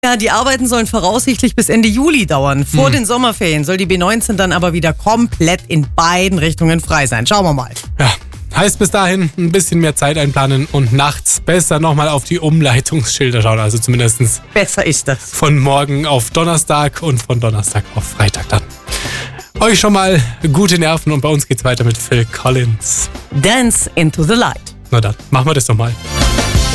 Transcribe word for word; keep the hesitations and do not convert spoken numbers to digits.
Ja, die Arbeiten sollen voraussichtlich bis Ende Juli dauern. Vor Hm. den Sommerferien soll die B neunzehn dann aber wieder komplett in beiden Richtungen frei sein. Schauen wir mal. Ja, heißt bis dahin ein bisschen mehr Zeit einplanen und nachts besser nochmal auf die Umleitungsschilder schauen. Also zumindest Besser ist das. von morgen auf Donnerstag und von Donnerstag auf Freitag dann. Euch schon mal gute Nerven und bei uns geht's weiter mit Phil Collins. Dance into the light. Na dann, machen wir das doch mal.